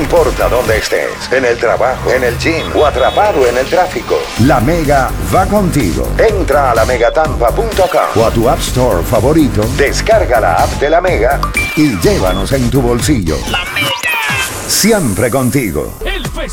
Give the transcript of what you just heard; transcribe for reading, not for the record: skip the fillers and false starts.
importa dónde estés, en el trabajo, en el gym o atrapado en el tráfico, La Mega va contigo. entra a lamegatampa.com O a tu App Store favorito descarga la app de La Mega y llévanos en tu bolsillo. La Mega. Siempre contigo.